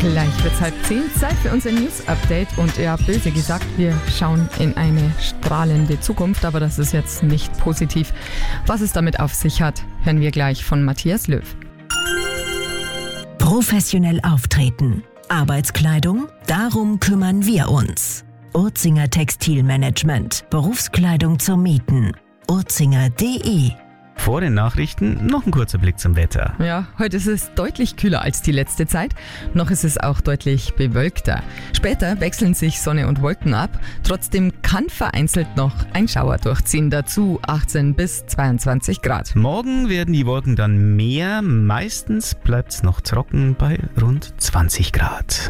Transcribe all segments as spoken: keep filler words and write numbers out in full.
Gleich wird's halb zehn, Zeit für unser News-Update und ja, böse gesagt, wir schauen in eine strahlende Zukunft, aber das ist jetzt nicht positiv. Was es damit auf sich hat, hören wir gleich von Matthias Löw. Professionell auftreten. Arbeitskleidung? Darum kümmern wir uns. Urzinger Textilmanagement. Berufskleidung zum Mieten. urzinger punkt de. Vor den Nachrichten noch ein kurzer Blick zum Wetter. Ja, heute ist es deutlich kühler als die letzte Zeit. Noch ist es auch deutlich bewölkter. Später wechseln sich Sonne und Wolken ab. Trotzdem kann vereinzelt noch ein Schauer durchziehen. Dazu achtzehn bis zweiundzwanzig Grad. Morgen werden die Wolken dann mehr. Meistens bleibt es noch trocken bei rund zwanzig Grad.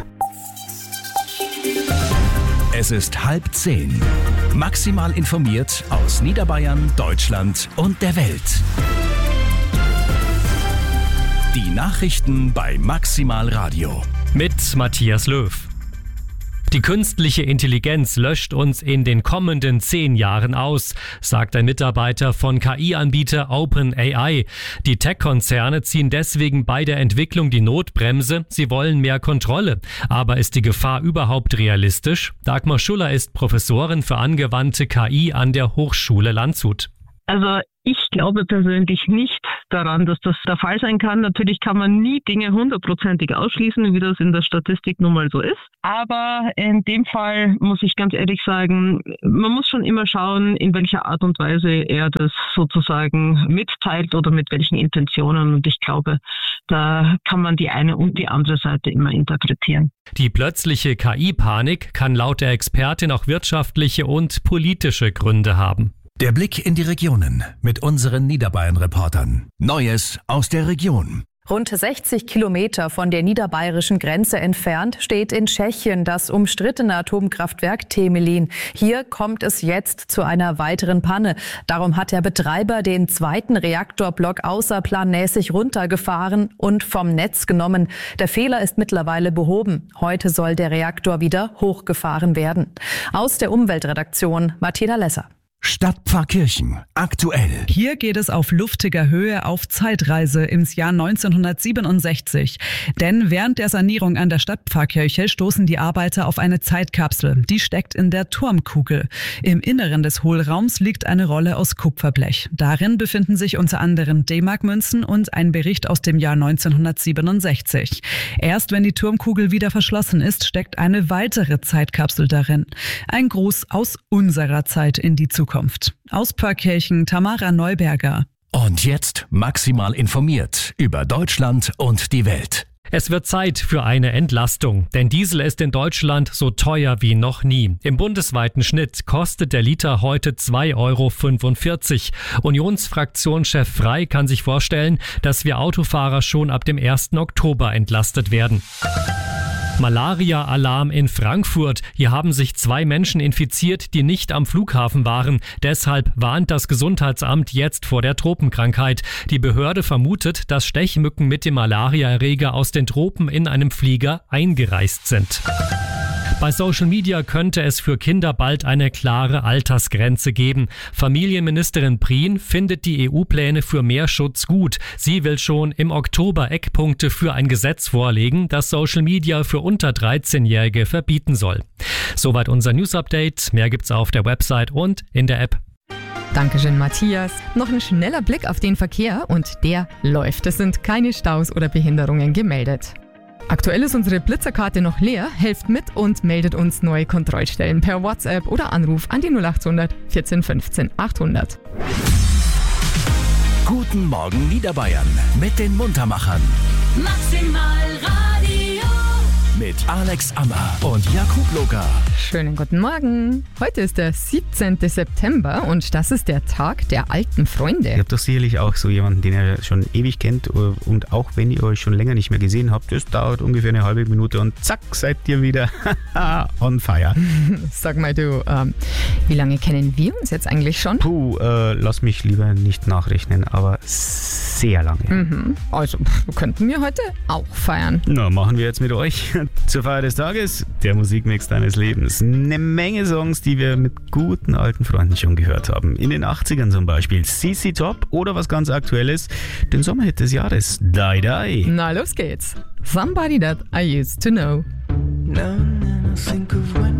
Es ist halb zehn. Maximal informiert aus Niederbayern, Deutschland und der Welt. Die Nachrichten bei Maximal Radio. Mit Matthias Löw. Die künstliche Intelligenz löscht uns in den kommenden zehn Jahren aus, sagt ein Mitarbeiter von K I-Anbieter OpenAI. Die Tech-Konzerne ziehen deswegen bei der Entwicklung die Notbremse. Sie wollen mehr Kontrolle. Aber ist die Gefahr überhaupt realistisch? Dagmar Schuller ist Professorin für angewandte K I an der Hochschule Landshut. Also ich glaube persönlich nicht daran, dass das der Fall sein kann. Natürlich kann man nie Dinge hundertprozentig ausschließen, wie das in der Statistik nun mal so ist. Aber in dem Fall muss ich ganz ehrlich sagen, man muss schon immer schauen, in welcher Art und Weise er das sozusagen mitteilt oder mit welchen Intentionen. Und ich glaube, da kann man die eine und die andere Seite immer interpretieren. Die plötzliche K I-Panik kann laut der Expertin auch wirtschaftliche und politische Gründe haben. Der Blick in die Regionen mit unseren Niederbayern-Reportern. Neues aus der Region. Rund sechzig Kilometer von der niederbayerischen Grenze entfernt steht in Tschechien das umstrittene Atomkraftwerk Temelin. Hier kommt es jetzt zu einer weiteren Panne. Darum hat der Betreiber den zweiten Reaktorblock außerplanmäßig runtergefahren und vom Netz genommen. Der Fehler ist mittlerweile behoben. Heute soll der Reaktor wieder hochgefahren werden. Aus der Umweltredaktion Mathilda Lesser. Stadtpfarrkirchen. Aktuell. Hier geht es auf luftiger Höhe auf Zeitreise ins Jahr neunzehnhundertsiebenundsechzig. Denn während der Sanierung an der Stadtpfarrkirche stoßen die Arbeiter auf eine Zeitkapsel. Die steckt in der Turmkugel. Im Inneren des Hohlraums liegt eine Rolle aus Kupferblech. Darin befinden sich unter anderem D-Mark-Münzen und ein Bericht aus dem Jahr neunzehnhundertsiebenundsechzig. Erst wenn die Turmkugel wieder verschlossen ist, steckt eine weitere Zeitkapsel darin. Ein Gruß aus unserer Zeit in die Zukunft. Aus Pfarrkirchen Tamara Neuberger. Und jetzt maximal informiert über Deutschland und die Welt. Es wird Zeit für eine Entlastung, denn Diesel ist in Deutschland so teuer wie noch nie. Im bundesweiten Schnitt kostet der Liter heute zwei Euro fünfundvierzig. Unionsfraktionschef Frey kann sich vorstellen, dass wir Autofahrer schon ab dem ersten Oktober entlastet werden. Malaria-Alarm in Frankfurt. Hier haben sich zwei Menschen infiziert, die nicht am Flughafen waren. Deshalb warnt das Gesundheitsamt jetzt vor der Tropenkrankheit. Die Behörde vermutet, dass Stechmücken mit dem Malaria-Erreger aus den Tropen in einem Flieger eingereist sind. Bei Social Media könnte es für Kinder bald eine klare Altersgrenze geben. Familienministerin Prien findet die E U-Pläne für mehr Schutz gut. Sie will schon im Oktober Eckpunkte für ein Gesetz vorlegen, das Social Media für unter dreizehnjährige verbieten soll. Soweit unser News-Update. Mehr gibt's auf der Website und in der App. Dankeschön, Matthias. Noch ein schneller Blick auf den Verkehr und der läuft. Es sind keine Staus oder Behinderungen gemeldet. Aktuell ist unsere Blitzerkarte noch leer. Helft mit und meldet uns neue Kontrollstellen per WhatsApp oder Anruf an die null achthundert vierzehn fünfzehn achthundert. Guten Morgen Niederbayern mit den Muntermachern. Maximal Radio. Mit Alex Ammer und Jakub Loka. Schönen guten Morgen. Heute ist der siebzehnten September und das ist der Tag der alten Freunde. Ihr habt doch sicherlich auch so jemanden, den ihr schon ewig kennt und auch wenn ihr euch schon länger nicht mehr gesehen habt, das dauert ungefähr eine halbe Minute und zack, seid ihr wieder on fire. Sag mal du, ähm, wie lange kennen wir uns jetzt eigentlich schon? Puh, äh, lass mich lieber nicht nachrechnen, aber sehr lange. Mhm. Also pff, könnten wir heute auch feiern. Na, machen wir jetzt mit euch. Zur Feier des Tages, der Musikmix deines Lebens. Eine Menge Songs, die wir mit guten alten Freunden schon gehört haben. In den achtzigern zum Beispiel C C Top oder was ganz Aktuelles, den Sommerhit des Jahres, Die Die. Na, los geht's. Somebody That I Used to Know. Now and then I think of when